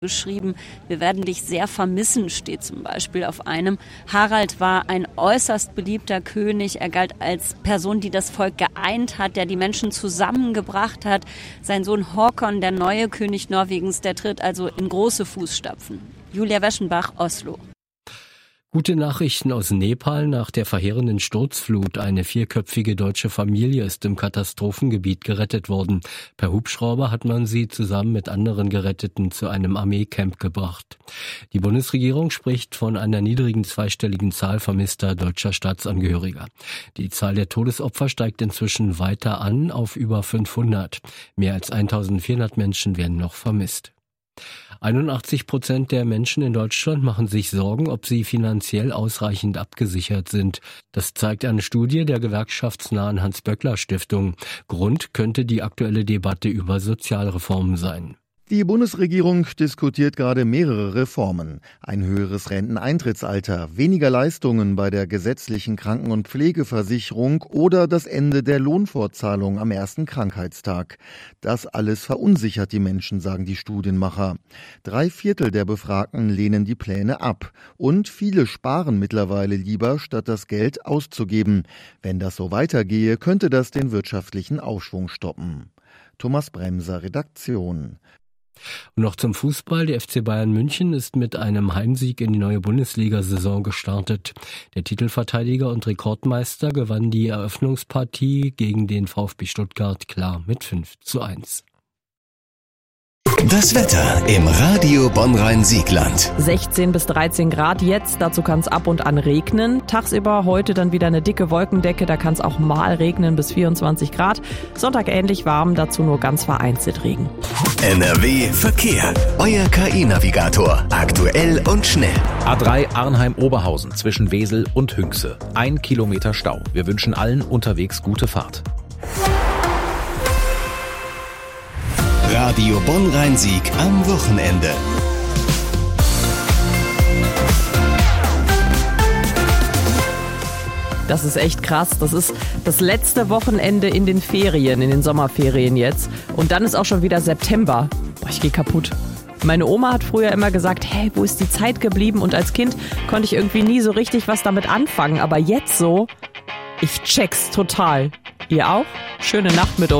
geschrieben, wir werden dich sehr vermissen, steht zum Beispiel auf einem. Harald war ein äußerst beliebter König. Er galt als Person, die das Volk geeint hat, der die Menschen zusammengebracht hat. Sein Sohn Håkon, der neue König Norwegens, der tritt also in große Fußstapfen. Julia Weschenbach, Oslo. Gute Nachrichten aus Nepal nach der verheerenden Sturzflut. Eine 4-köpfige deutsche Familie ist im Katastrophengebiet gerettet worden. Per Hubschrauber hat man sie zusammen mit anderen Geretteten zu einem Armeecamp gebracht. Die Bundesregierung spricht von einer niedrigen zweistelligen Zahl vermisster deutscher Staatsangehöriger. Die Zahl der Todesopfer steigt inzwischen weiter an auf über 500. Mehr als 1400 Menschen werden noch vermisst. 81% der Menschen in Deutschland machen sich Sorgen, ob sie finanziell ausreichend abgesichert sind. Das zeigt eine Studie der gewerkschaftsnahen Hans-Böckler-Stiftung. Grund könnte die aktuelle Debatte über Sozialreformen sein. Die Bundesregierung diskutiert gerade mehrere Reformen. Ein höheres Renteneintrittsalter, weniger Leistungen bei der gesetzlichen Kranken- und Pflegeversicherung oder das Ende der Lohnfortzahlung am ersten Krankheitstag. Das alles verunsichert die Menschen, sagen die Studienmacher. 3/4 der Befragten lehnen die Pläne ab. Und viele sparen mittlerweile lieber, statt das Geld auszugeben. Wenn das so weitergehe, könnte das den wirtschaftlichen Aufschwung stoppen. Thomas Bremser, Redaktion. Und noch zum Fußball. Der FC Bayern München ist mit einem Heimsieg in die neue Bundesliga-Saison gestartet. Der Titelverteidiger und Rekordmeister gewann die Eröffnungspartie gegen den VfB Stuttgart klar mit 5:1. Das Wetter im Radio Bonn-Rhein-Siegland. 16 bis 13 Grad jetzt, dazu kann es ab und an regnen. Tagsüber heute dann wieder eine dicke Wolkendecke, da kann es auch mal regnen bis 24 Grad. Sonntag ähnlich warm, dazu nur ganz vereinzelt Regen. NRW Verkehr. Euer KI-Navigator. Aktuell und schnell. A3 Arnheim-Oberhausen zwischen Wesel und Hünxe. 1 Kilometer Stau. Wir wünschen allen unterwegs gute Fahrt. Radio Bonn-Rhein-Sieg am Wochenende. Das ist echt krass. Das ist das letzte Wochenende in den Ferien, in den Sommerferien jetzt. Und dann ist auch schon wieder September. Boah, ich gehe kaputt. Meine Oma hat früher immer gesagt, hey, wo ist die Zeit geblieben? Und als Kind konnte ich irgendwie nie so richtig was damit anfangen. Aber jetzt so, ich check's total. Ihr auch? Schöne Nacht mit uns.